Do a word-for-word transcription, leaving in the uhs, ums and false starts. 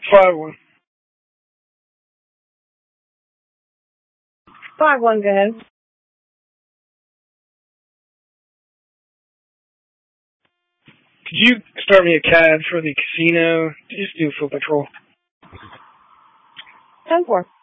Five one. Five one, go ahead. Could you start me a cab for the casino? Just do full patrol. Ten four.